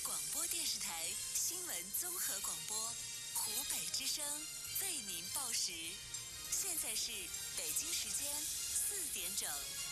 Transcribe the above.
广播电视台新闻综合广播，湖北之声为您报时。现在是北京时间4点整。